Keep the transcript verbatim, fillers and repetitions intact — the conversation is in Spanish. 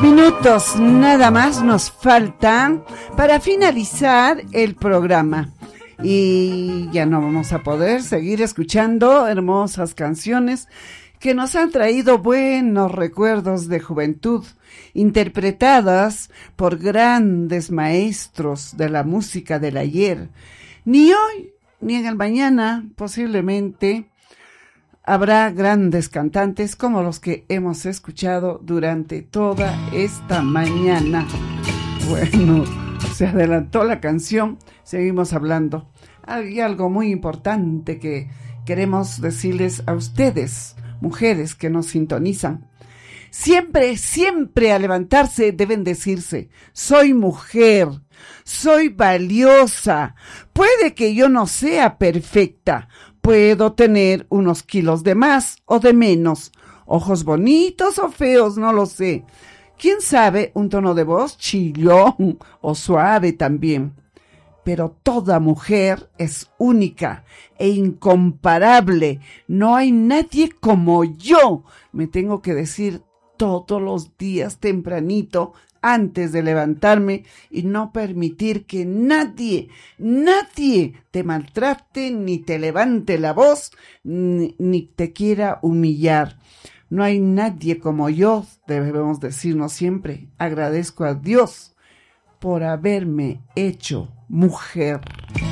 Minutos nada más nos faltan para finalizar el programa. Y ya no vamos a poder seguir escuchando hermosas canciones que nos han traído buenos recuerdos de juventud, interpretadas por grandes maestros de la música del ayer. Ni hoy, ni en el mañana, posiblemente, habrá grandes cantantes como los que hemos escuchado durante toda esta mañana. Bueno, se adelantó la canción, seguimos hablando. Hay algo muy importante que queremos decirles a ustedes, mujeres que nos sintonizan. Siempre, siempre al levantarse deben decirse: soy mujer, soy valiosa. Puede que yo no sea perfecta, puedo tener unos kilos de más o de menos, ojos bonitos o feos, no lo sé. ¿Quién sabe? Un tono de voz chillón o suave también. Pero toda mujer es única e incomparable. No hay nadie como yo. Me tengo que decir todos los días tempranito antes de levantarme y no permitir que nadie, nadie te maltrate, ni te levante la voz, ni, ni te quiera humillar. No hay nadie como yo, debemos decirnos siempre. Agradezco a Dios por haberme hecho mujer.